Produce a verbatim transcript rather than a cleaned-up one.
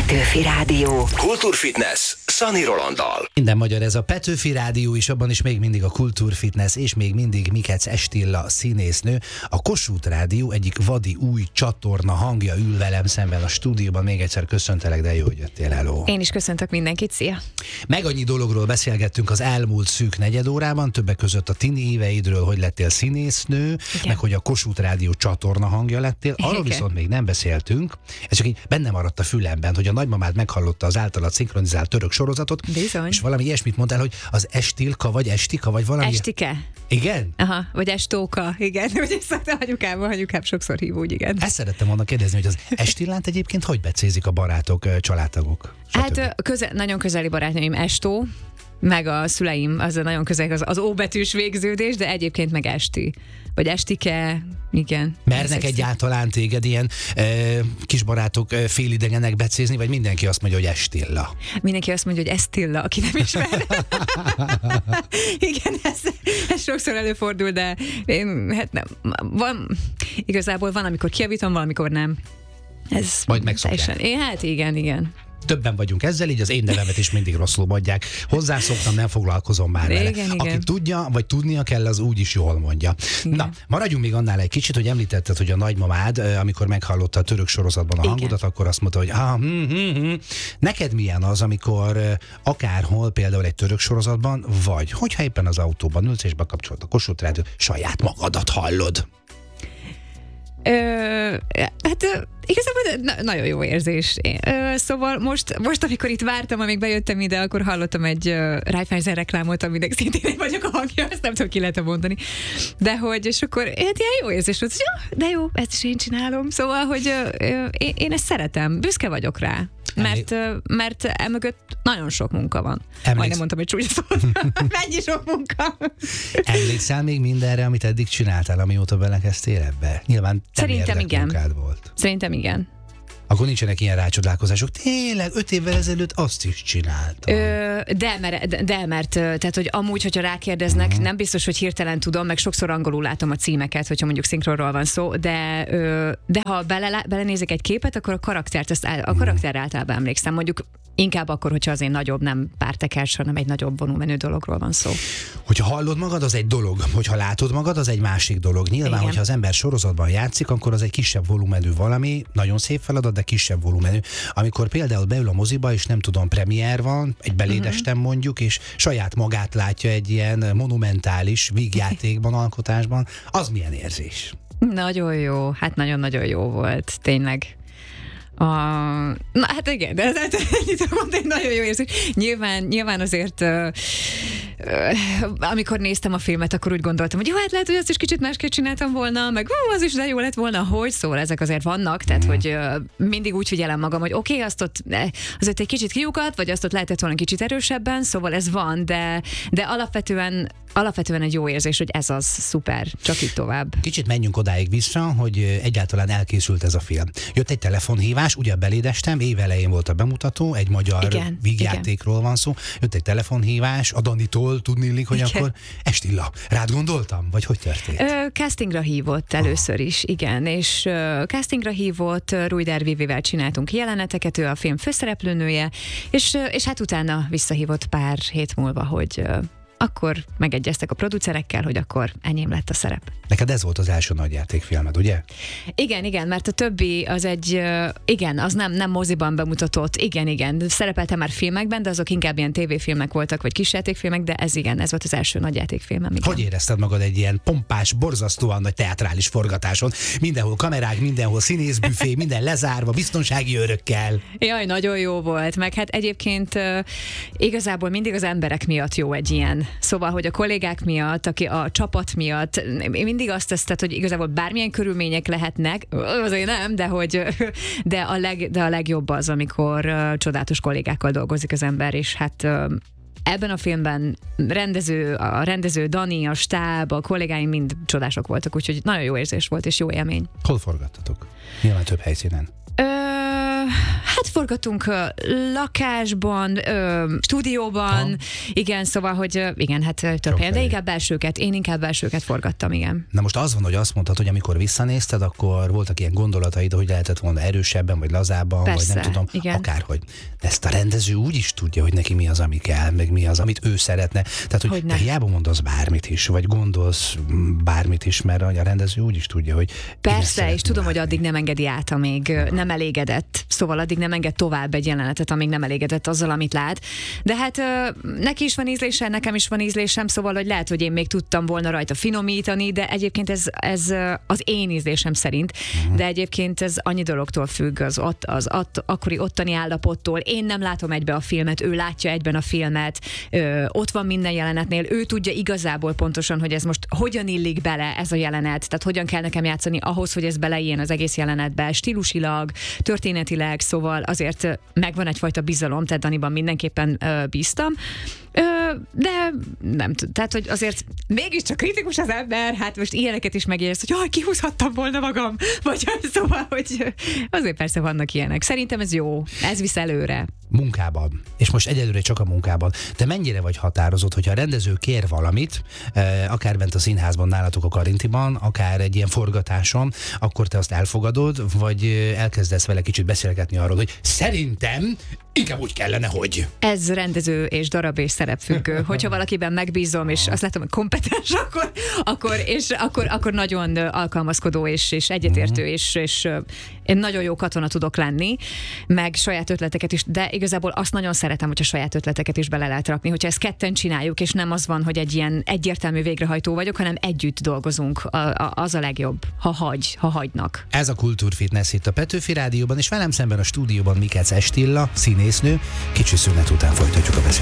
Petőfi Rádió. Kultúrfitness Szani Rolanddal. Minden magyar, ez a Petőfi Rádió is, abban is még mindig a Kultúrfitness, és még mindig Mikec Estilla színésznő. A Kossuth Rádió egyik vadi új csatorna hangja ül velem szemben a stúdióban. Még egyszer köszöntelek, de jó, hogy jöttél, hello. Én is köszöntök mindenkit, szia! Meg annyi dologról beszélgettünk az elmúlt szűk negyedórában, többek között a tini éveidről, hogy lettél színésznő, igen, meg hogy a Kossuth Rádió csatorna hangja lettél. Arról igen, viszont még nem beszéltünk, ez csak így benne maradt a fülemben, hogy a nagymamád meghallotta az általad szinkronizált török sorozatot, bizony, és valami ilyesmit mondtál, hogy az Estilka, vagy Estika, vagy valami... Estike. Igen? Aha, vagy Estóka, igen. Ugye ezt anyukában, anyukám sokszor hív úgy, igen. Ezt szerettem volna kérdezni, hogy az Estillát egyébként hogy becézik a barátok, családtagok? Hát köze, nagyon közeli barátnőim Estó, meg a szüleim, az a nagyon közel, az, az óbetűs végződés, de egyébként meg Esti. Vagy Estike, igen. Mernek egyáltalán téged ilyen e, kisbarátok e, félidegenek becézni, vagy mindenki azt mondja, hogy Estilla? Mindenki azt mondja, hogy Estilla, aki nem ismer. Igen, ez, ez sokszor előfordul, de én, hát nem, van, igazából van, amikor kijavítom, valamikor nem. Ez majd megszokják. Én, hát igen, igen. Többen vagyunk ezzel, így az én nevemet is mindig rosszul mondják. Hozzászoktam, nem foglalkozom már vele. Igen, Aki igen. tudja, vagy tudnia kell, az úgy is jól mondja. Igen. Na, maradjunk még annál egy kicsit, hogy említetted, hogy a nagymamád, amikor meghallotta a török sorozatban a igen, hangodat, akkor azt mondta, hogy ah, hm, hm, hm. Neked milyen az, amikor akárhol, például egy török sorozatban, vagy hogyha éppen az autóban ülsz és bekapcsolod a Kossuth Rádiót, saját magadat hallod? Ö, hát ö, igazából na, nagyon jó érzés. Ö, szóval most, most, amikor itt vártam, amíg bejöttem ide, akkor hallottam egy uh, Raiffeisen reklámot, aminek szintén én vagyok a hangja, ezt nem tudom, ki lehet mondani. De hogy, és akkor hát ilyen jó érzés volt, hogy ja, de jó, ezt is én csinálom. Szóval, hogy ö, ö, én, én ezt szeretem, büszke vagyok rá. Mert, mert emögött nagyon sok munka van. Emléksz... Majdnem mondtam, hogy csúnya szót. Mennyi sok munka. Emlékszel még mindenre, amit eddig csináltál, amióta belekezdtél ebbe? Nyilván szerintem igen. munkád volt. Szerintem igen. Akkor nincsenek ilyen rácsodálkozások. Tényleg, öt évvel ezelőtt azt is csináltam. Ö, de, mert, de, de, mert tehát, hogy amúgy, hogyha rákérdeznek, uh-huh, nem biztos, hogy hirtelen tudom, meg sokszor angolul látom a címeket, hogyha mondjuk szinkronról van szó, de, de ha bele, belenézek egy képet, akkor a karaktert, azt, a karakter általában emlékszem. Mondjuk inkább akkor, hogyha azért nagyobb, nem pártekers, hanem egy nagyobb volumenű dologról van szó. Hogyha hallod magad, az egy dolog. Hogyha látod magad, az egy másik dolog. Nyilván, igen, hogyha az ember sorozatban játszik, akkor az egy kisebb volumenű valami, nagyon szép feladat, de kisebb volumenű. Amikor például beül a moziba, és nem tudom, premier van, egy belédestem uh-huh, mondjuk, és saját magát látja egy ilyen monumentális vígjátékban, alkotásban, az milyen érzés? Nagyon jó, hát nagyon-nagyon jó volt, tényleg. A... Na hát igen, de ez egy nagyon jó érzés. Nyilván, nyilván azért uh, uh, amikor néztem a filmet, akkor úgy gondoltam, hogy jó, hát lehet, hogy azt is kicsit másképp csináltam volna, meg uh, az is de jó lett volna, hogy szóval ezek azért vannak, tehát hogy uh, mindig úgy figyelem magam, hogy oké, okay, azt ott azért egy kicsit kiukat, vagy azt ott lehetett volna kicsit erősebben, szóval ez van, de, de alapvetően Alapvetően egy jó érzés, hogy ez az szuper, csak így tovább. Kicsit menjünk odáig vissza, hogy egyáltalán elkészült ez a film. Jött egy telefonhívás, ugye belédestem, évelején volt a bemutató, egy magyar igen, vígjátékról igen, van szó. Jött egy telefonhívás, a Danitól, tudniillik, hogy igen, akkor Estilla, rád gondoltam? Vagy hogy történt? Ö, castingra hívott először is, igen, és ö, castingra hívott, Rújder Vivivel csináltunk jeleneteket, ő a film főszereplőnője, és, ö, és hát utána visszahívott pár hét múlva, hogy ö, akkor megegyeztek a producerekkel, hogy akkor enyém lett a szerep. Neked ez volt az első nagyjátékfilmed, ugye? Igen, igen, mert a többi az egy, igen, az nem, nem moziban bemutatott, igen, igen, szerepeltem már filmekben, de azok inkább ilyen tévéfilmek voltak, vagy kisjátékfilmek, de ez igen, ez volt az első nagyjátékfilmem. Igen. Hogy érezted magad egy ilyen pompás, borzasztóan nagy teátrális forgatáson? Mindenhol kamerák, mindenhol színészbüfé, minden lezárva, biztonsági őrökkel. Jaj, nagyon jó volt, meg hát egyébként uh, igazából mindig az emberek miatt jó egy ilyen. Szóval, hogy a kollégák miatt, aki a csapat miatt, mindig azt teszed, hogy igazából bármilyen körülmények lehetnek, azért nem, de hogy de a, leg, de a legjobb az, amikor uh, csodálatos kollégákkal dolgozik az ember, és hát uh, ebben a filmben rendező, a rendező Dani, a stáb, a kollégáim mind csodások voltak, úgyhogy nagyon jó érzés volt, és jó élmény. Hol forgattatok? Nyilván több helyszínen. Ö, Hát forgatunk ö, lakásban, ö, stúdióban, Ha. igen, szóval, hogy ö, igen, hát ö, több helyen, de inkább belsőket, én inkább belsőket forgattam, igen. Na most az van, hogy azt mondtad, hogy amikor visszanézted, akkor voltak ilyen gondolataid, hogy lehetett volna erősebben, vagy lazábban, Persze, vagy nem tudom, igen. akárhogy. Ezt a rendező úgy is tudja, hogy neki mi az, ami kell, meg mi az, amit ő szeretne. Tehát, hogy Hogyne. te hiába mondasz bármit is, vagy gondolsz bármit is, mert a rendező úgy is tudja, hogy én ezt Persze, és szeretném tudom, hogy látni. addig nem engedi át, amíg ö, nem elégedett. Szóval addig nem enged tovább egy jelenetet, amíg nem elégedett azzal, amit lát. De hát ö, neki is van ízlése, nekem is van ízlésem, szóval, hogy lehet, hogy én még tudtam volna rajta finomítani, de egyébként ez, ez ö, az én ízlésem szerint. De egyébként ez annyi dologtól függ, az, ott, az ott, akkori ottani állapottól. Én nem látom egybe a filmet, ő látja egyben a filmet, ö, ott van minden jelenetnél, ő tudja igazából pontosan, hogy ez most hogyan illik bele ez a jelenet, tehát hogyan kell nekem játszani ahhoz, hogy ez beleiljen az egész jelenetbe, stílusilag, történetileg, szóval azért ö, megvan egyfajta bizalom, tehát Daniban mindenképpen ö, bíztam. Ö, de nem tudom, tehát, hogy azért mégiscsak kritikus az ember, hát most ilyeneket is megérsz, hogy jaj, kihúzhattam volna magam, vagy szóval, hogy azért persze vannak ilyenek. Szerintem ez jó, ez visz előre. Munkában, és most egyelőre csak a munkában. Te mennyire vagy határozott, hogyha a rendező kér valamit, eh, akár bent a színházban nálatok a Karintiban, akár egy ilyen forgatáson, akkor te azt elfogadod, vagy eh, elkezdesz vele kicsit beszélgetni arról, hogy szerintem inkább úgy kellene, hogy... Ez rendező és darab és szerepfüggő. Hogyha valakiben megbízom, és azt látom, hogy kompetens, akkor, akkor, és akkor, akkor nagyon alkalmazkodó és, és egyetértő, és, és én nagyon jó katona tudok lenni, meg saját ötleteket is, de igazából azt nagyon szeretem, hogyha saját ötleteket is bele lehet rakni, hogyha ezt ketten csináljuk, és nem az van, hogy egy ilyen egyértelmű végrehajtó vagyok, hanem együtt dolgozunk. A, a, az a legjobb, ha hagy, ha hagynak. Ez a Kultúrfitness itt a Petőfi Rádióban, és velem szemben a stúdióban Mikec Estilla, színésznő. Kicsi szünet után folytatjuk a beszélgetést.